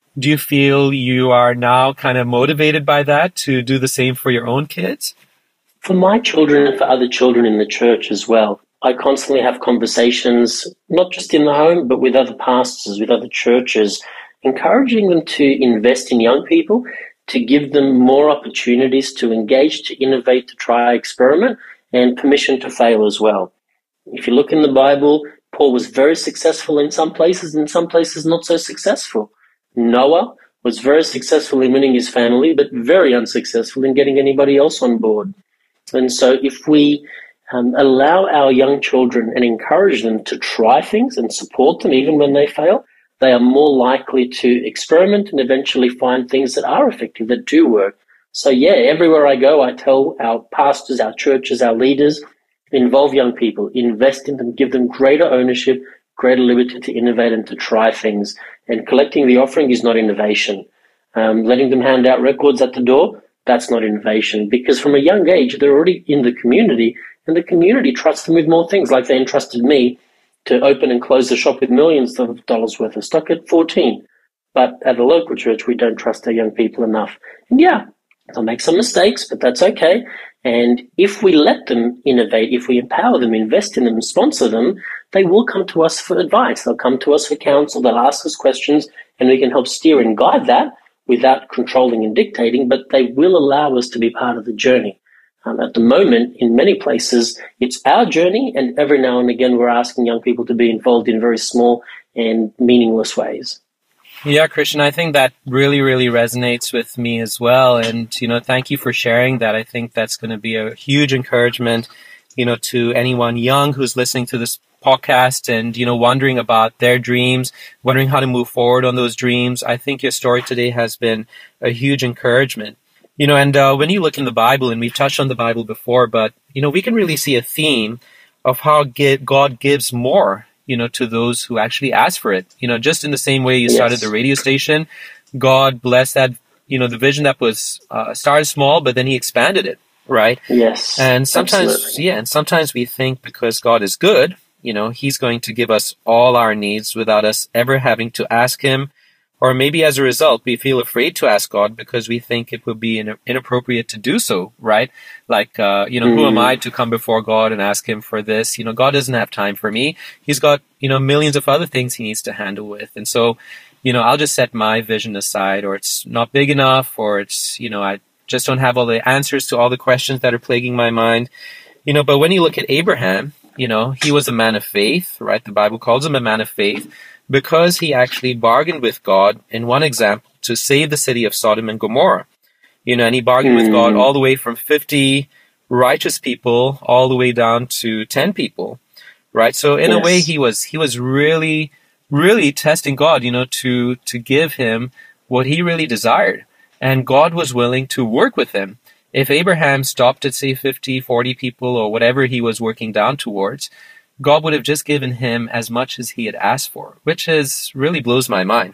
Do you feel you are now kind of motivated by that to do the same for your own kids? For my children and for other children in the church as well, I constantly have conversations, not just in the home, but with other pastors, with other churches, encouraging them to invest in young people, to give them more opportunities to engage, to innovate, to try, experiment, and permission to fail as well. If you look in the Bible, Paul was very successful in some places, not so successful. Noah was very successful in winning his family, but very unsuccessful in getting anybody else on board. And so if we allow our young children and encourage them to try things and support them even when they fail, they are more likely to experiment and eventually find things that are effective, that do work. So yeah, everywhere I go, I tell our pastors, our churches, our leaders, involve young people, invest in them, give them greater ownership, greater liberty to innovate and to try things. And collecting the offering is not innovation. Letting them hand out records at the door, that's not innovation, because from a young age, they're already in the community, and the community trusts them with more things, like they entrusted me to open and close the shop with millions of dollars worth of stock at 14. But at a local church, we don't trust our young people enough. And yeah, they'll make some mistakes, but that's okay. And if we let them innovate, if we empower them, invest in them, sponsor them, they will come to us for advice. They'll come to us for counsel. They'll ask us questions, and we can help steer and guide that without controlling and dictating, but they will allow us to be part of the journey. At the moment, in many places, it's our journey, and every now and again, we're asking young people to be involved in very small and meaningless ways. Yeah, Christian, I think that really, really resonates with me as well. And, thank you for sharing that. I think that's going to be a huge encouragement, to anyone young who's listening to this podcast and, wondering about their dreams, wondering how to move forward on those dreams. I think your story today has been a huge encouragement. And when you look in the Bible, and we've touched on the Bible before, but, we can really see a theme of how God gives more, to those who actually ask for it. Just in the same way you started the radio station, God blessed that, the vision that was started small, but then he expanded it, right? Yes. And sometimes, absolutely. and sometimes we think because God is good, he's going to give us all our needs without us ever having to ask him. Or maybe as a result, we feel afraid to ask God because we think it would be inappropriate to do so, right? Like, who am I to come before God and ask him for this? God doesn't have time for me. He's got, millions of other things he needs to handle with. And so, I'll just set my vision aside, or it's not big enough, or it's, I just don't have all the answers to all the questions that are plaguing my mind. But when you look at Abraham, he was a man of faith, right? The Bible calls him a man of faith, because he actually bargained with God, in one example, to save the city of Sodom and Gomorrah. And he bargained with God all the way from 50 righteous people all the way down to 10 people, right? So in a way, he was really, really testing God, to give him what he really desired. And God was willing to work with him. If Abraham stopped at, say, 50, 40 people or whatever he was working down towards, God would have just given him as much as he had asked for, which really blows my mind.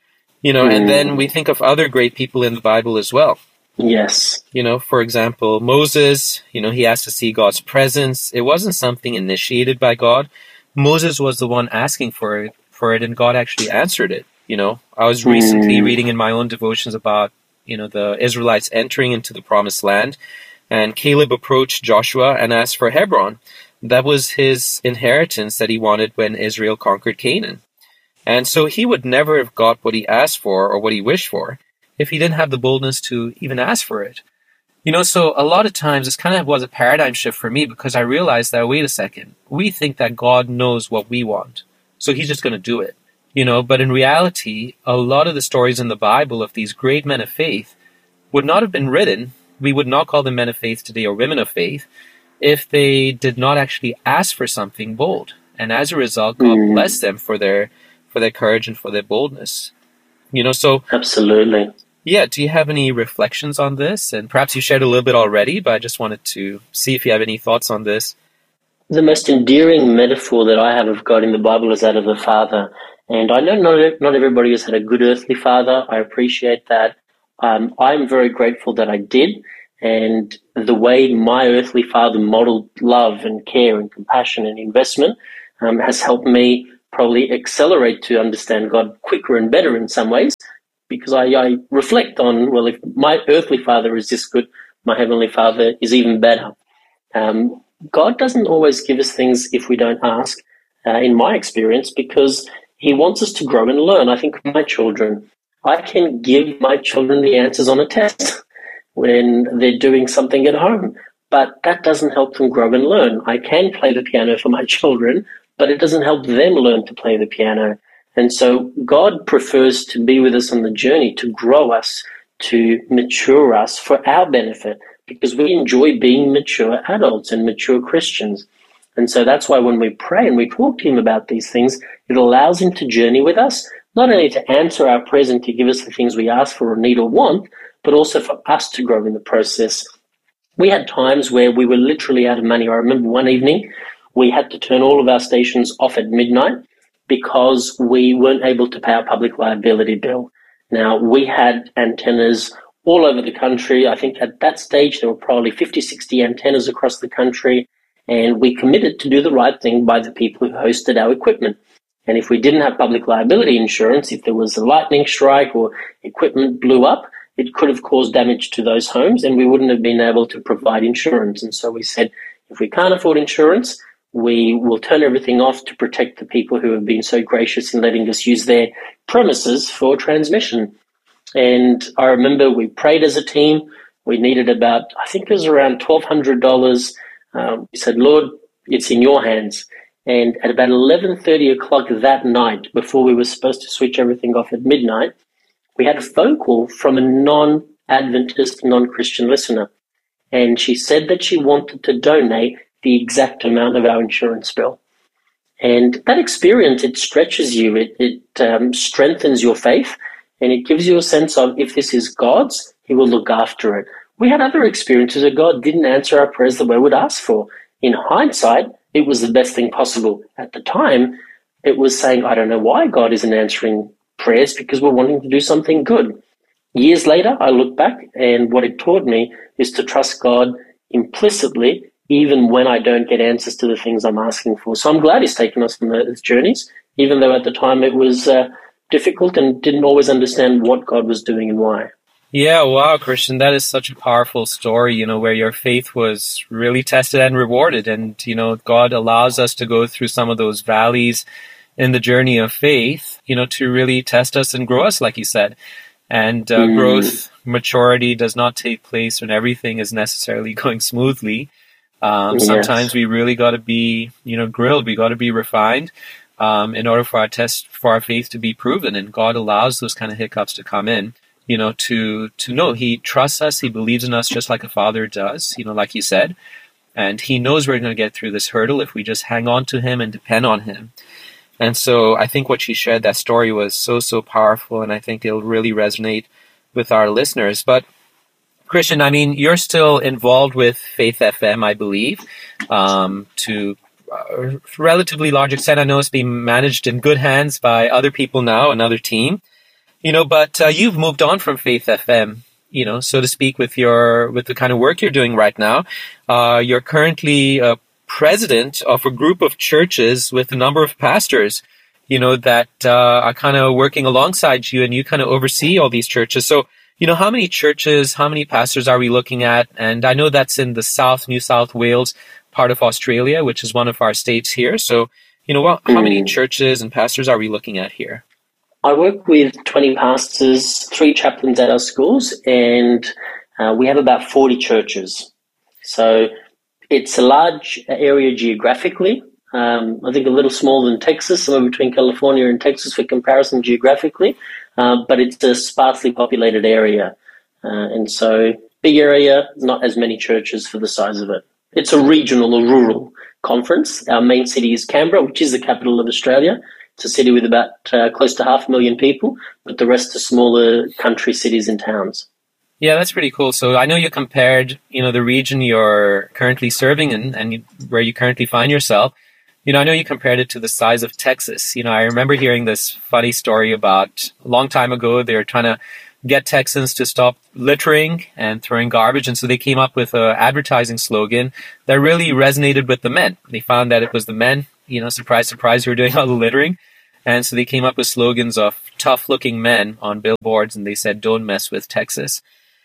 And then we think of other great people in the Bible as well. Yes. For example, Moses, he asked to see God's presence. It wasn't something initiated by God. Moses was the one asking for it, and God actually answered it. I was recently reading in my own devotions about, the Israelites entering into the promised land, and Caleb approached Joshua and asked for Hebron. That was his inheritance that he wanted when Israel conquered Canaan. And so he would never have got what he asked for or what he wished for if he didn't have the boldness to even ask for it. So a lot of times this kind of was a paradigm shift for me, because I realized that, wait a second, we think that God knows what we want, so he's just going to do it. But in reality, a lot of the stories in the Bible of these great men of faith would not have been written. We would not call them men of faith today or women of faith if they did not actually ask for something bold. And as a result, God blessed them for their courage and for their boldness. So absolutely. Yeah, do you have any reflections on this? And perhaps you shared a little bit already, but I just wanted to see if you have any thoughts on this. The most endearing metaphor that I have of God in the Bible is that of a father. And I know not everybody has had a good earthly father. I appreciate that. I'm very grateful that I did. And the way my earthly father modeled love and care and compassion and investment has helped me probably accelerate to understand God quicker and better in some ways. because I reflect on, well, if my earthly father is this good, my heavenly father is even better. God doesn't always give us things if we don't ask, in my experience, because he wants us to grow and learn. I think of my children. I can give my children the answers on a test when they're doing something at home, but that doesn't help them grow and learn. I can play the piano for my children, but it doesn't help them learn to play the piano. And so God prefers to be with us on the journey, to grow us, to mature us for our benefit, because we enjoy being mature adults and mature Christians. And so that's why when we pray and we talk to him about these things, it allows him to journey with us, not only to answer our prayers and to give us the things we ask for or need or want, but also for us to grow in the process. We had times where we were literally out of money. I remember one evening we had to turn all of our stations off at midnight because we weren't able to pay our public liability bill. Now, we had antennas all over the country. I think at that stage there were probably 50, 60 antennas across the country, and we committed to do the right thing by the people who hosted our equipment. And if we didn't have public liability insurance, if there was a lightning strike or equipment blew up, it could have caused damage to those homes and we wouldn't have been able to provide insurance. And so we said, if we can't afford insurance, we will turn everything off to protect the people who have been so gracious in letting us use their premises for transmission. And I remember we prayed as a team. We needed about, I think it was around $1,200. We said, Lord, it's in your hands. And at about 11:30 o'clock that night, before we were supposed to switch everything off at midnight, we had a phone call from a non-Adventist, non-Christian listener. And she said that she wanted to donate the exact amount of our insurance bill. And that experience, it stretches you, it strengthens your faith, and it gives you a sense of, if this is God's, he will look after it. We had other experiences where God didn't answer our prayers that we would ask for. In hindsight, it was the best thing possible. At the time, it was saying, I don't know why God isn't answering prayers, because we're wanting to do something good. Years later, I look back, and what it taught me is to trust God implicitly, even when I don't get answers to the things I'm asking for. So I'm glad he's taken us on those journeys, even though at the time it was difficult and didn't always understand what God was doing and why. Yeah, wow, Christian, that is such a powerful story, where your faith was really tested and rewarded. And, God allows us to go through some of those valleys in the journey of faith, to really test us and grow us, like you said. And growth, maturity does not take place when everything is necessarily going smoothly. Sometimes we really got to be, grilled. We got to be refined in order for our faith to be proven. And God allows those kind of hiccups to come in, to know he trusts us. He believes in us just like a father does, like you said. And he knows we're going to get through this hurdle if we just hang on to him and depend on him. And so I think what you shared, that story was so, so powerful. And I think it'll really resonate with our listeners. But Christian, you're still involved with Faith FM, I believe, to a relatively large extent. I know it's being managed in good hands by other people now, another team, but you've moved on from Faith FM, so to speak, with the kind of work you're doing right now. You're currently president of a group of churches with a number of pastors, that are kind of working alongside you, and you kind of oversee all these churches. So, how many churches, how many pastors are we looking at? And I know that's in the New South Wales part of Australia, which is one of our states here. So, how many churches and pastors are we looking at here? I work with 20 pastors, 3 chaplains at our schools, and we have about 40 churches. So it's a large area geographically. I think a little smaller than Texas, somewhere between California and Texas for comparison geographically, but it's a sparsely populated area. And so big area, not as many churches for the size of it. It's a regional or rural conference. Our main city is Canberra, which is the capital of Australia. It's a city with about close to 500,000 people, but the rest are smaller country cities and towns. Yeah, that's pretty cool. So I know you compared, the region you're currently serving in and where you currently find yourself. I know you compared it to the size of Texas. I remember hearing this funny story about a long time ago. They were trying to get Texans to stop littering and throwing garbage. And so they came up with an advertising slogan that really resonated with the men. They found that it was the men, surprise, surprise, who were doing all the littering. And so they came up with slogans of tough-looking men on billboards, and they said, "Don't mess with Texas."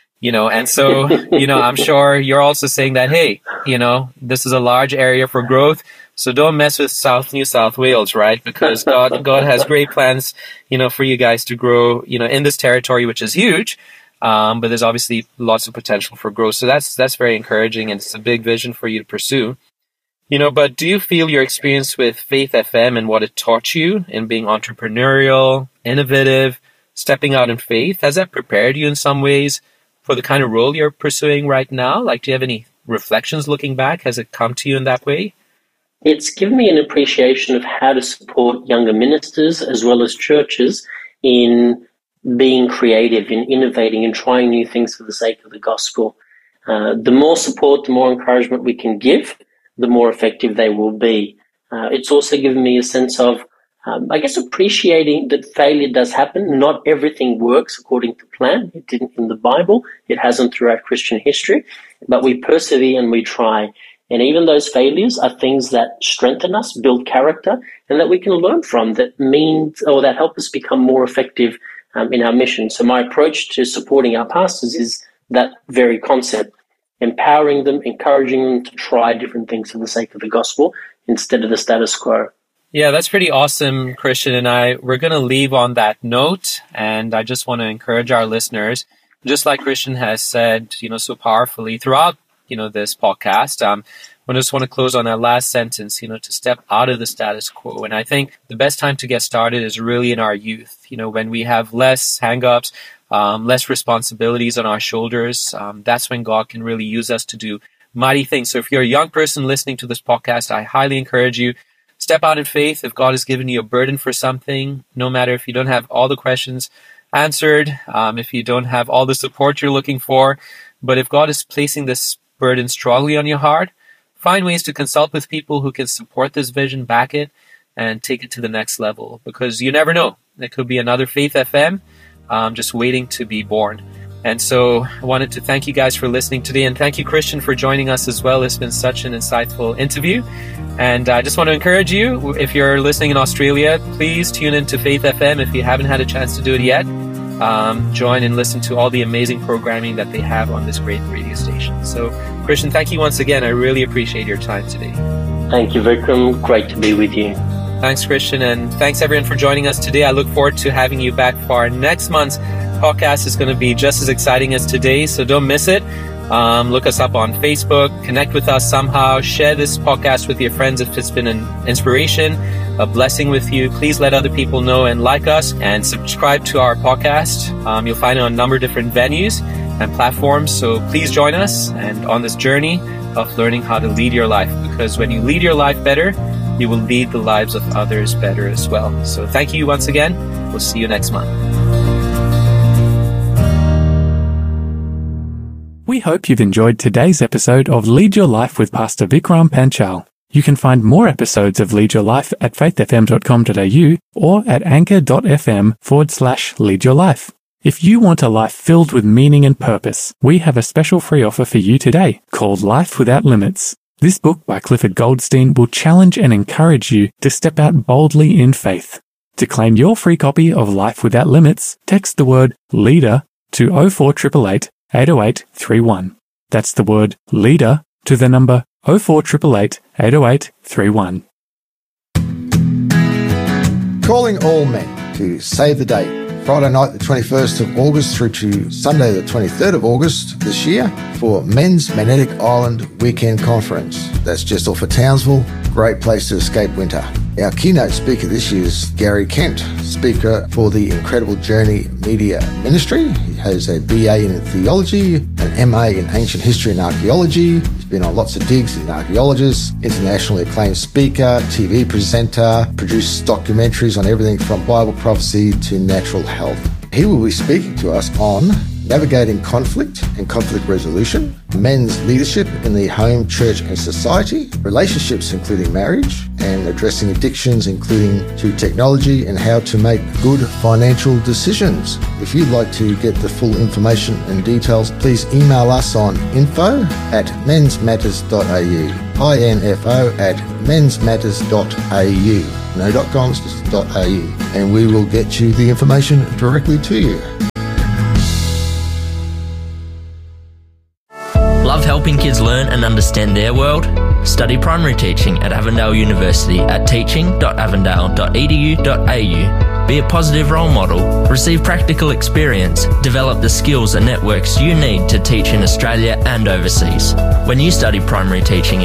And so, I'm sure you're also saying that, hey, this is a large area for growth, so don't mess with New South Wales, right? Because God has great plans, for you guys to grow, in this territory, which is huge. But there's obviously lots of potential for growth. So that's very encouraging, and it's a big vision for you to pursue. But do you feel your experience with Faith FM and what it taught you in being entrepreneurial, innovative, stepping out in faith, has that prepared you in some ways for the kind of role you're pursuing right now? Like, do you have any reflections looking back? Has it come to you in that way? It's given me an appreciation of how to support younger ministers as well as churches in being creative, in innovating and trying new things for the sake of the gospel. The more support, the more encouragement we can give, the more effective they will be. It's also given me a sense of, appreciating that failure does happen. Not everything works according to plan. It didn't in the Bible. It hasn't throughout Christian history. But we persevere and we try. And even those failures are things that strengthen us, build character, and that we can learn from, that help us become more effective in our mission. So my approach to supporting our pastors is that very concept, empowering them, encouraging them to try different things for the sake of the gospel instead of the status quo. Yeah, that's pretty awesome, Christian. And we're going to leave on that note. And I just want to encourage our listeners, just like Christian has said, so powerfully throughout, this podcast. I just want to close on that last sentence, to step out of the status quo. And I think the best time to get started is really in our youth, when we have less hang-ups, less responsibilities on our shoulders. That's when God can really use us to do mighty things. So if you're a young person listening to this podcast, I highly encourage you, step out in faith. If God has given you a burden for something, no matter if you don't have all the questions answered, if you don't have all the support you're looking for, but if God is placing this burden strongly on your heart, find ways to consult with people who can support this vision, back it, and take it to the next level. Because you never know. There could be another Faith FM just waiting to be born. And so I wanted to thank you guys for listening today. And thank you, Christian, for joining us as well. It's been such an insightful interview. And I just want to encourage you, if you're listening in Australia, please tune into Faith FM if you haven't had a chance to do it yet. Join and listen to all the amazing programming that they have on this great radio station. So, Christian, thank you once again. I really appreciate your time today. Thank you, Vikram. Great to be with you. Thanks, Christian, and thanks everyone for joining us today. I look forward to having you back for our next month's podcast. Is going to be just as exciting as today, so don't miss it. Look us up on Facebook, connect with us somehow, share this podcast with your friends if it's been an inspiration, a blessing with you. Please let other people know and like us and subscribe to our podcast. You'll find it on a number of different venues and platforms, so please join us and on this journey of learning how to lead your life, because when you lead your life better, you will lead the lives of others better as well. So thank you once again. We'll see you next month. We hope you've enjoyed today's episode of Lead Your Life with Pastor Vikram Panchal. You can find more episodes of Lead Your Life at faithfm.com.au or at anchor.fm/Lead Your Life. If you want a life filled with meaning and purpose, we have a special free offer for you today called Life Without Limits. This book by Clifford Goldstein will challenge and encourage you to step out boldly in faith. To claim your free copy of Life Without Limits, text the word LEADER to 04888 808 31. That's the word LEADER to the number 04888 808 31. Calling all men to save the date. Friday night the 21st of August through to Sunday the 23rd of August this year for Men's Magnetic Island Weekend Conference. That's just off of Townsville. Great place to escape winter. Our keynote speaker this year is Gary Kent, speaker for the Incredible Journey Media Ministry. He has a BA in theology, an MA in ancient history and archaeology. He's been on lots of digs in archaeologists, internationally acclaimed speaker, TV presenter, produced documentaries on everything from Bible prophecy to natural health. He will be speaking to us on navigating conflict and conflict resolution, men's leadership in the home, church and society, relationships including marriage, and addressing addictions including to technology and how to make good financial decisions. If you'd like to get the full information and details, please email us on info@mensmatters.au, info@mensmatters.au. no.com.au, and we will get you the information directly to you. Love helping kids learn and understand their world? Study primary teaching at Avondale University at teaching.avondale.edu.au. Be a positive role model, receive practical experience, develop the skills and networks you need to teach in Australia and overseas. When you study primary teaching